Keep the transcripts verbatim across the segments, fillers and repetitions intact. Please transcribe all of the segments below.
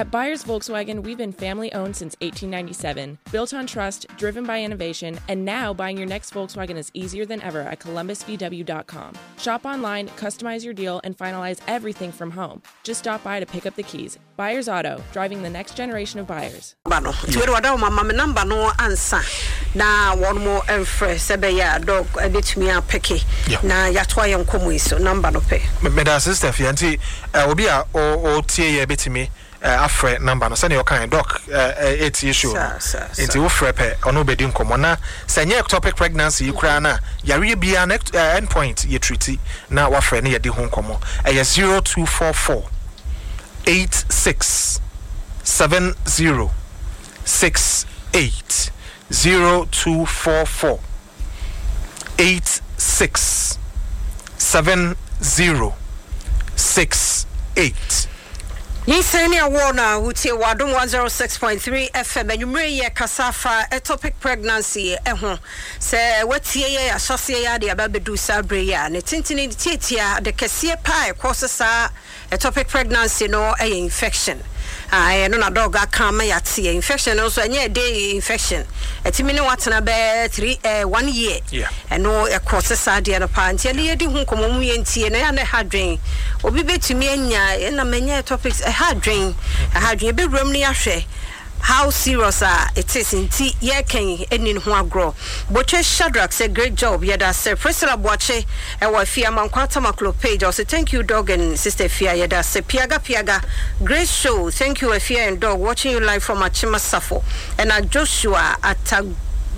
At Byers Volkswagen, we've been family-owned since eighteen ninety-seven, built on trust, driven by innovation, and now buying your next Volkswagen is easier than ever at columbus v w dot com. Shop online, customize your deal, and finalize everything from home. Just stop by to pick up the keys. Byers Auto, driving the next generation of buyers. Bano, tuweru wadaw mama number no answer. Na one more enfre sebe ya dog a bit me a peke. Na yatwa yon komu iso number no pe. Me da sister fianti obi a o tie ye betimi afre number no send your kind doc eight issue into wo frepe ono bedi nkomo na senye ectopic pregnancy yikura na yare bia na endpoint ye treaty na wa frɛ ne ye di ho nkomo eh zero two four four eight six seven zero six eight zero two four four eight six seven zero six eight. Yiseni awona uti wadum one oh six point three F M enyumre ye kasafa ectopic pregnancy ehho se wetie ye asose ye ade ababedu sabre ya ne tintini tietia de kese pa cause sa ectopic pregnancy no e infection ah no na dog aka ma yate infection no so enye day infection etimi ne watena be three eh one year yeah no e cause sa de no pa ntia ne yedi hu komo mu ye ntie na ya ne hadwen obi betumi anya na manya ectopic hadwen hadwen be rum ne ahwe how serious uh, it is in T ye ken enin ho agro Boche Shadrack say great job yeda say Priscilla Boche e wa fia mankwata maklo page also thank you dog and sister fia yeda say piaga piaga great show thank you Fia and dog watching you live from Achima Safo and uh, Joshua Atawuge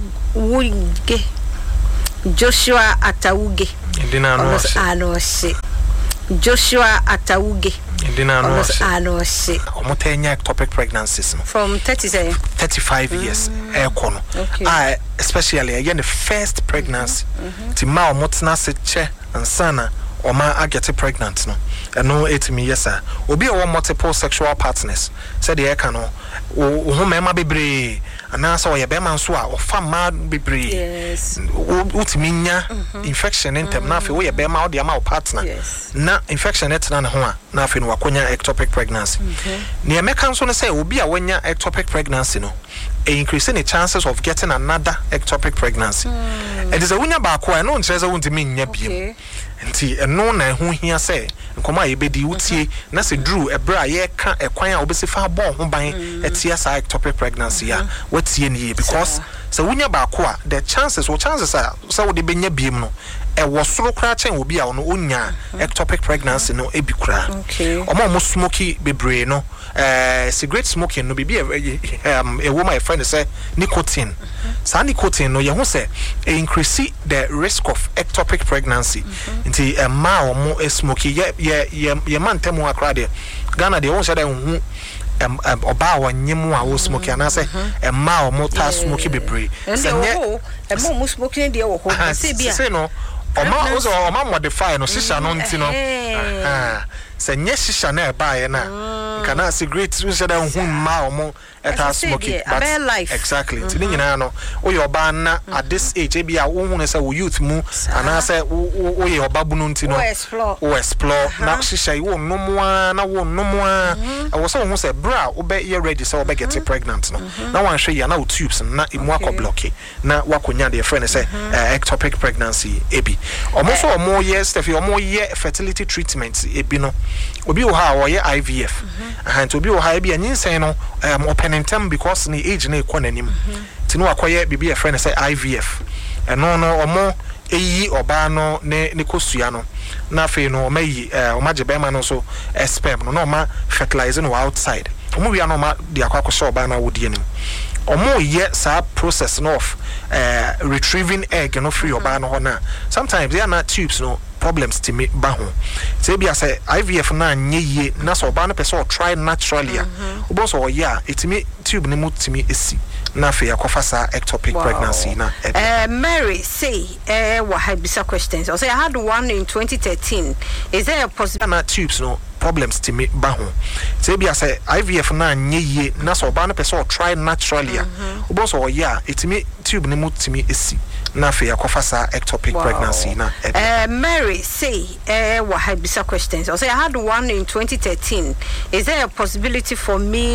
Joshua Atawuge ndina no ano se Joshua Atawuge ndina no se ano se omotenya ectopic pregnancies from thirty say thirty-five mm. years e kono ah especially again the first pregnancy mm-hmm. ti ma omotena se che ansana oma agete pregnant no eno eighteen years ah obi o multiple sexual partners said e ka no o ho mema bebre anasa o ye be man so a o fa ma bebre yes ultimi nya infection in term na fe wo ye be ma o de ma o partner na infection etna ne ho a na fe no wakonya ectopic pregnancy ne emeka nso ne say obi a wonya ectopic pregnancy no increasing the chances of getting another ectopic pregnancy mm. It is a wunya ba ko e no nkyereze wuntimi nya biem nti eno na ehu hia say nkoma ye bedi wutie na se drew ebra ye ka ekwan a obesi fa bo ho ban etia sa ectopic pregnancy ya watie ne because so wunya ba ko a the chances or chances are so de benya biem no e wo soro kra chen obi a no onya ectopic pregnancy no ebi kra omo mo smoky bebre no eh cigarette smoking no bibi um a woman a friend say nicotine sa nicotine no ye ho say increase the risk of ectopic pregnancy nti e ma omo smoky ye ye ye man temu akra de Ghana de won say dem hu um oba wanyemu a wo smoky ana say e ma omo ta smoky bebre say e mo mo smoky de wo ho say bia say no oma ozo oma modify no shisha no nti no ah say nye shisha na e ba ye na kana cigarette we say dem hu ma omo eta smoky but exactly nti ni nyina no wo ye oba na at this age e bia wo hu na say wo youth mu ana say wo ye oba bu no nti no wo explore na shisha wo nomoa na wo nomoa e wo say wo hu say bra wo be ye ready say wo be get pregnant no na wan hwe ya na wo tubes na emu akoblock na wakonya de friend say ectopic pregnancy ebi omo so omo ye stuff omo ye fertility treatment ebi no obi wo ha wo ye I V F and obi wo ha ebi anyinsen no um open term because ni age na ekọ nanim tinu akoye bibi e friend say I V F eno no omo eyi oba no ne ne kosua no na fe no omayi omaje be ma no so sperm no no ma fertilizing no outside omo wi no ma de akwa so oba na wodi anim omo ye sa process no of uh, retrieving egg no free oba no ho na sometimes they are not tubes no problems to me ba ho say bia say I V F na nye ye na so oba no person try naturally obo so ya etimi tube ne mu timi esi na fe yakofa sa ectopic wow. pregnancy na uh, Mary say eh uh, what had bisa questions or say I had one in twenty thirteen is there a possibility na tubes no problems to me ba ho say bia say I V F na nye ye na so oba no person try naturally obo so ya etimi tube ne mu timi esi na fe yakofa sa ectopic wow. pregnancy na uh, Mary say eh uh, what had bisa questions or say I had one in twenty thirteen is there a possibility for me